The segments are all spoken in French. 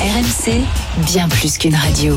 RMC, bien plus qu'une radio.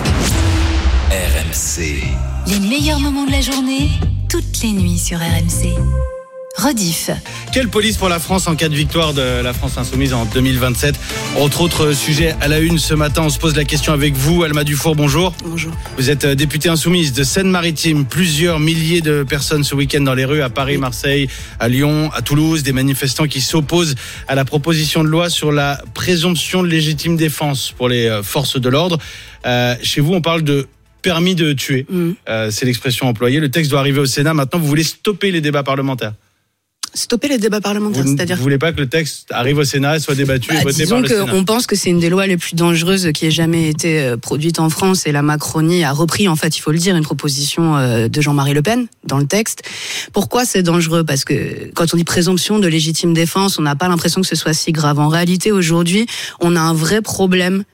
RMC. Les meilleurs moments de la journée, toutes les nuits sur RMC. Rediff. Quelle police pour la France en cas de victoire de la France Insoumise en 2027 ? Entre autres sujets à la une ce matin, on se pose la question avec vous. Alma Dufour, bonjour. Bonjour. Vous êtes députée insoumise de Seine-Maritime. Plusieurs milliers de personnes ce week-end dans les rues à Paris, Marseille, à Lyon, à Toulouse. Des manifestants qui s'opposent à la proposition de loi sur la présomption de légitime défense pour les forces de l'ordre. Chez vous, on parle de permis de tuer. C'est l'expression employée. Le texte doit arriver au Sénat. Maintenant, vous voulez stopper les débats parlementaires. Stopper les débats parlementaires, c'est-à-dire... Vous voulez pas que le texte arrive au Sénat, soit débattu et voté par le Sénat ? Disons qu'on pense que c'est une des lois les plus dangereuses qui ait jamais été produite en France, et la Macronie a repris, en fait, il faut le dire, une proposition de Jean-Marie Le Pen dans le texte. Pourquoi c'est dangereux ? Parce que quand on dit présomption de légitime défense, on n'a pas l'impression que ce soit si grave. En réalité, aujourd'hui, on a un vrai problème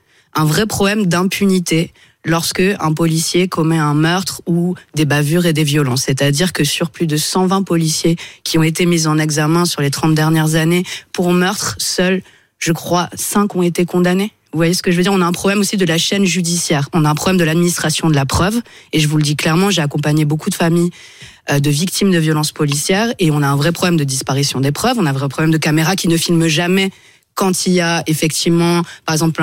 d'impunité lorsque un policier commet un meurtre ou des bavures et des violences. C'est-à-dire que sur plus de 120 policiers qui ont été mis en examen sur les 30 dernières années pour meurtre, seuls, je crois, 5 ont été condamnés. Vous voyez ce que je veux dire ? On a un problème aussi de la chaîne judiciaire. On a un problème de l'administration de la preuve. Et je vous le dis clairement, j'ai accompagné beaucoup de familles de victimes de violences policières, et on a un vrai problème de disparition des preuves. On a un vrai problème de caméras qui ne filment jamais quand il y a effectivement, par exemple,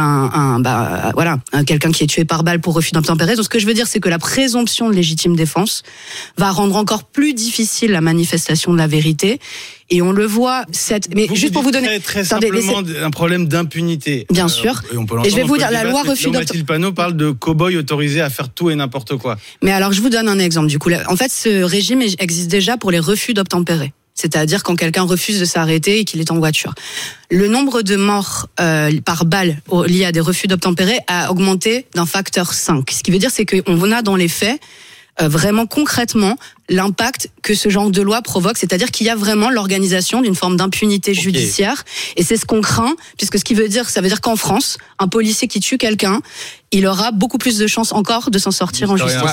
quelqu'un qui est tué par balle pour refus d'obtempérer. Donc, ce que je veux dire, c'est que la présomption de légitime défense va rendre encore plus difficile la manifestation de la vérité. Et on le voit, mais juste pour vous donner très simplement un problème d'impunité. Bien sûr. Et je vais vous dire, la loi refus d'obtempérer. Mathilde Panot parle de cow-boys autorisés à faire tout et n'importe quoi. Mais alors, je vous donne un exemple. Du coup, en fait, ce régime existe déjà pour les refus d'obtempérer. C'est-à-dire quand quelqu'un refuse de s'arrêter et qu'il est en voiture. Le nombre de morts par balle liés à des refus d'obtempérer a augmenté d'un facteur 5. Ce qui veut dire, c'est qu'on a dans les faits vraiment concrètement l'impact que ce genre de loi provoque, c'est-à-dire qu'il y a vraiment l'organisation d'une forme d'impunité judiciaire, et c'est ce qu'on craint, puisque ça veut dire qu'en France, un policier qui tue quelqu'un, il aura beaucoup plus de chances encore de s'en sortir en justice.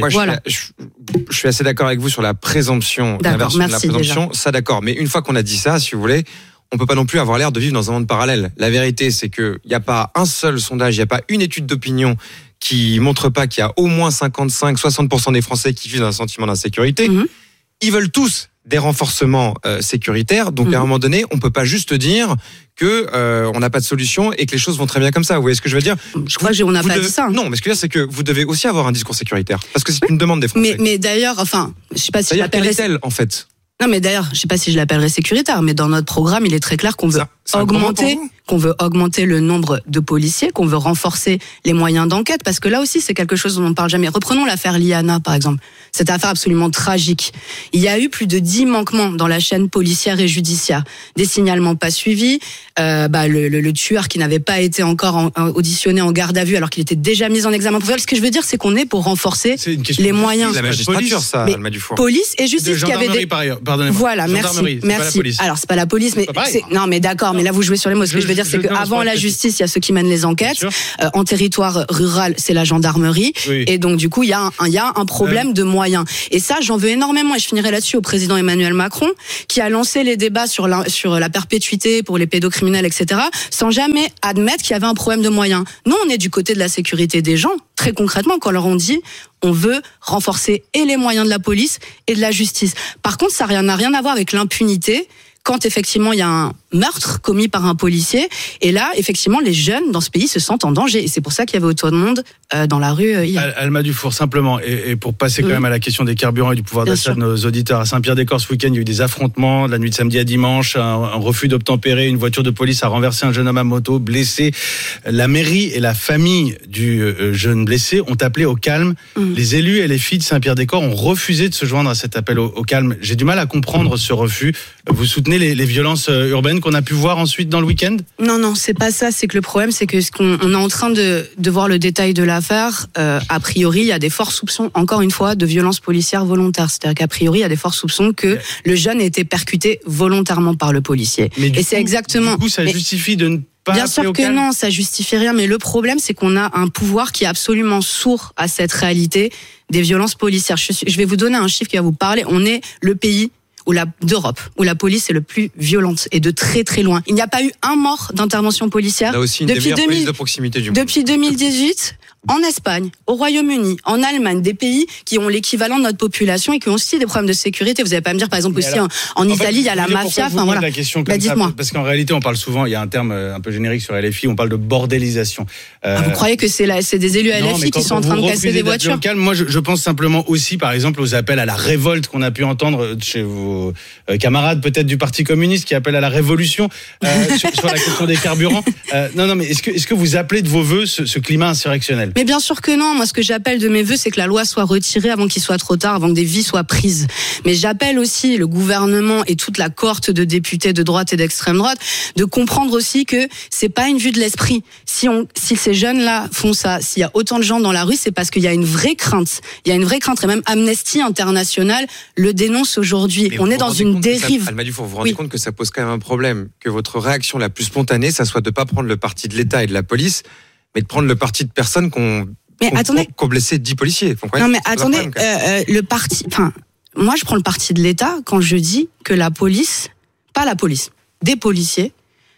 Je suis assez d'accord avec vous sur la présomption, l'inversion de la présomption, déjà. Ça d'accord, mais une fois qu'on a dit ça, si vous voulez, on peut pas non plus avoir l'air de vivre dans un monde parallèle. La vérité, c'est que il y a pas un seul sondage, il y a pas une étude d'opinion qui montre pas qu'il y a au moins 55-60% des Français qui vivent dans un sentiment d'insécurité. Ils veulent tous des renforcements sécuritaires. Donc, à un moment donné, on peut pas juste dire que on n'a pas de solution et que les choses vont très bien comme ça. Vous voyez ce que je veux dire ? Je crois qu'on n'a pas dit ça. Non, mais ce que je veux dire, c'est que vous devez aussi avoir un discours sécuritaire. Parce que c'est une demande des Français. Mais d'ailleurs, je sais pas si je l'appellerais... Quelle est-elle, en fait ? Non, mais d'ailleurs, je sais pas si je l'appellerais sécuritaire, mais dans notre programme, il est très clair qu'on veut augmenter le nombre de policiers, qu'on veut renforcer les moyens d'enquête, parce que là aussi, c'est quelque chose dont on ne parle jamais. Reprenons l'affaire Liana, par exemple. Cette affaire absolument tragique. Il y a eu plus de 10 manquements dans la chaîne policière et judiciaire. Des signalements pas suivis, le tueur qui n'avait pas été encore auditionné en garde à vue alors qu'il était déjà mis en examen pour viol. Ce que je veux dire, c'est qu'on est pour renforcer les moyens. C'est la magistrature, ça, Alma Dufour. Police et justice qui avait des... Pardonnez-moi. Voilà, merci. Alors, c'est pas la police, mais non, mais d'accord, mais là, vous jouez sur les mots. Ce que je veux dire, c'est qu'avant la justice, il y a ceux qui mènent les enquêtes. En territoire rural, c'est la gendarmerie. Oui. Et donc, du coup, il y a un problème de moyens. Et ça, j'en veux énormément, et je finirai là-dessus, au président Emmanuel Macron, qui a lancé les débats sur la perpétuité pour les pédocriminels, etc., sans jamais admettre qu'il y avait un problème de moyens. Nous, on est du côté de la sécurité des gens, très concrètement, quand leur on dit on veut renforcer et les moyens de la police et de la justice. Par contre, ça n'a rien à voir avec l'impunité quand effectivement il y a un meurtre commis par un policier. Et là, effectivement, les jeunes dans ce pays se sentent en danger. Et c'est pour ça qu'il y avait autant de monde dans la rue hier. Alma Dufour, simplement, et pour passer quand même à la question des carburants et du pouvoir d'achat de nos auditeurs. À Saint-Pierre-des-Corps, ce week-end, il y a eu des affrontements, de la nuit de samedi à dimanche, un refus d'obtempérer, une voiture de police a renversé un jeune homme à moto, blessé. La mairie et la famille du jeune blessé ont appelé au calme. Les élus et les filles de Saint-Pierre-des-Corps ont refusé de se joindre à cet appel au calme. J'ai du mal à comprendre ce refus. Vous soutenez les violences urbaines qu'on a pu voir ensuite dans le week-end ? Non, c'est pas ça. C'est que le problème, c'est que on est en train de voir le détail de l'affaire. A priori, il y a des forts soupçons, encore une fois, de violences policières volontaires. C'est-à-dire qu'a priori, il y a des forts soupçons que le jeune ait été percuté volontairement par le policier. C'est exactement. Du coup, ça justifie de ne pas. Bien sûr que non, ça justifie rien. Mais le problème, c'est qu'on a un pouvoir qui est absolument sourd à cette réalité des violences policières. Je vais vous donner un chiffre qui va vous parler. On est le pays d'Europe, où la police est le plus violente et de très très loin. Il n'y a pas eu un mort d'intervention policière. Là aussi, une des meilleures polices de proximité du monde. Depuis 2018, en Espagne, au Royaume-Uni, en Allemagne, des pays qui ont l'équivalent de notre population et qui ont aussi des problèmes de sécurité. Vous n'allez pas me dire, par exemple, aussi en Italie, il y a la mafia. Enfin voilà. La question comme ça, parce qu'en réalité, on parle souvent, il y a un terme un peu générique sur LFI, on parle de bordélisation. Vous croyez que c'est des élus LFI qui sont en train de casser des voitures? Moi, je pense simplement aussi, par exemple, aux appels à la révolte qu'on a pu entendre chez vos camarades, peut-être du Parti communiste, qui appellent à la révolution sur la question des carburants. Non, mais est-ce que vous appelez de vos voeux ce climat insurrectionnel? Mais bien sûr que non. Moi, ce que j'appelle de mes voeux, c'est que la loi soit retirée avant qu'il soit trop tard, avant que des vies soient prises. Mais j'appelle aussi le gouvernement et toute la cohorte de députés de droite et d'extrême droite de comprendre aussi que c'est pas une vue de l'esprit. Si ces jeunes-là font ça, s'il y a autant de gens dans la rue, c'est parce qu'il y a une vraie crainte. Il y a une vraie crainte. Et même Amnesty International le dénonce aujourd'hui. On est dans une dérive. Almadufour, vous vous rendez compte que ça pose quand même un problème, que votre réaction la plus spontanée, ça soit de pas prendre le parti de l'État et de la police, mais de prendre le parti de personnes qu'on blessé 10 policiers. Non mais attendez, le parti... Enfin, moi je prends le parti de l'État quand je dis que la police, pas la police, des policiers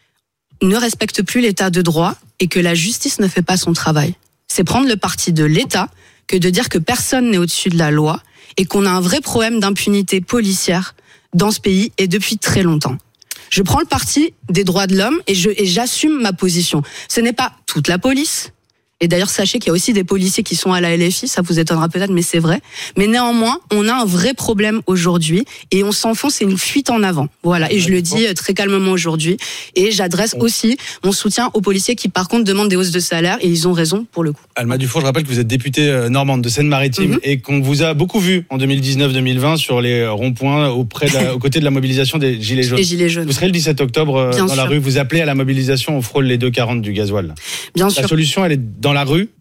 ne respectent plus l'état de droit et que la justice ne fait pas son travail. C'est prendre le parti de l'État que de dire que personne n'est au-dessus de la loi et qu'on a un vrai problème d'impunité policière dans ce pays et depuis très longtemps. Je prends le parti des droits de l'homme et j'assume ma position. Ce n'est pas toute la police. Et d'ailleurs, sachez qu'il y a aussi des policiers qui sont à la LFI, ça vous étonnera peut-être, mais c'est vrai. Mais néanmoins, on a un vrai problème aujourd'hui et on s'enfonce, c'est une fuite en avant. Voilà, et je le dis très calmement aujourd'hui. Et j'adresse aussi mon soutien aux policiers qui, par contre, demandent des hausses de salaire et ils ont raison pour le coup. Alma Dufour, je rappelle que vous êtes députée normande de Seine-Maritime et qu'on vous a beaucoup vu en 2019-2020 sur les ronds-points aux côtés de la mobilisation des Gilets jaunes. Les Gilets jaunes. Vous serez le 17 octobre dans la rue, vous appelez à la mobilisation, on frôle les 2,40 du gasoil. Bien sûr. La solution, elle est dans la rue?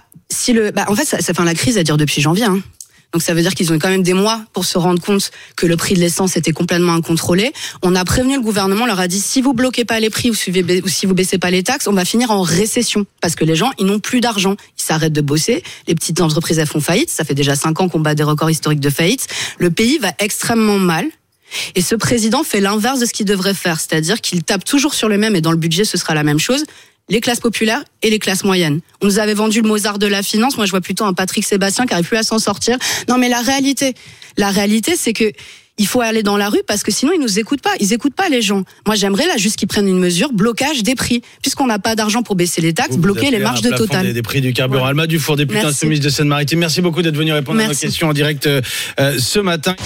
En fait, la crise, elle dure depuis janvier. Donc ça veut dire qu'ils ont quand même des mois pour se rendre compte que le prix de l'essence était complètement incontrôlé. On a prévenu le gouvernement, on leur a dit si vous bloquez pas les prix ou si vous baissez pas les taxes, on va finir en récession parce que les gens ils n'ont plus d'argent, ils s'arrêtent de bosser, les petites entreprises elles font faillite, ça fait déjà 5 ans qu'on bat des records historiques de faillite. Le pays va extrêmement mal. Et ce président fait l'inverse de ce qu'il devrait faire, c'est-à-dire qu'il tape toujours sur le même et dans le budget ce sera la même chose. Les classes populaires et les classes moyennes. On nous avait vendu le Mozart de la finance. Moi, je vois plutôt un Patrick Sébastien qui n'arrive plus à s'en sortir. Non, mais la réalité, c'est que il faut aller dans la rue parce que sinon, ils nous écoutent pas. Ils écoutent pas les gens. Moi, j'aimerais là juste qu'ils prennent une mesure, blocage des prix. Puisqu'on n'a pas d'argent pour baisser les taxes, bloquer les marges de Total. Des prix du carburant. Ouais. Alma Dufour, députée insoumise de Seine-Maritime. Merci beaucoup d'être venue répondre à nos questions en direct ce matin.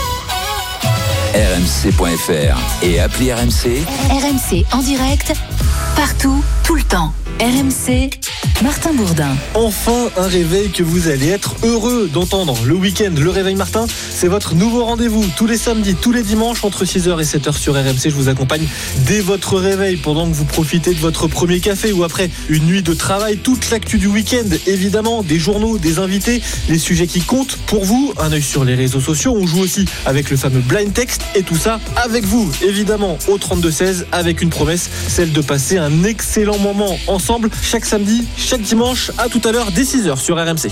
RMC.fr et appli RMC. RMC en direct, partout, tout le temps. RMC, Martin Bourdin. Enfin un réveil que vous allez être heureux d'entendre. Le week-end, le réveil Martin, c'est votre nouveau rendez-vous. Tous les samedis, tous les dimanches, entre 6h et 7h sur RMC. Je vous accompagne dès votre réveil, pendant que vous profitez de votre premier café ou après une nuit de travail. Toute l'actu du week-end, évidemment, des journaux, des invités, les sujets qui comptent pour vous. Un œil sur les réseaux sociaux. On joue aussi avec le fameux blind text et tout ça avec vous, évidemment, au 32-16, avec une promesse, celle de passer un excellent moment ensemble chaque samedi, chaque dimanche. À tout à l'heure dès 6h sur RMC.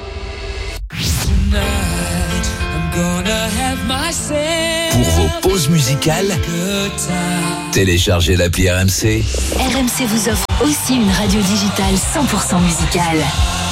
Pour vos pauses musicales, téléchargez l'appli RMC. RMC vous offre aussi une radio digitale 100% musicale.